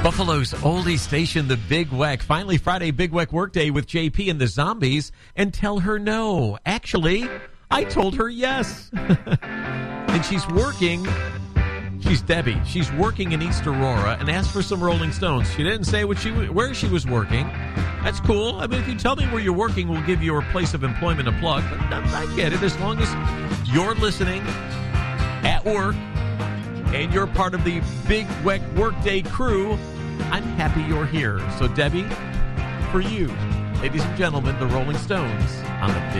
Buffalo's oldie station, the Big Weck. Finally, Friday Big Weck Workday with JP and the Zombies. And tell her no. Actually, I told her yes. And she's working. She's Debbie. She's working in East Aurora and asked for some Rolling Stones. She didn't say where she was working. That's cool. I mean, if you tell me where you're working, we'll give your place of employment a plug. But I get it. As long as you're listening at work and you're part of the Big Weck Workday crew, I'm happy you're here. So, Debbie, for you, ladies and gentlemen, the Rolling Stones on the Big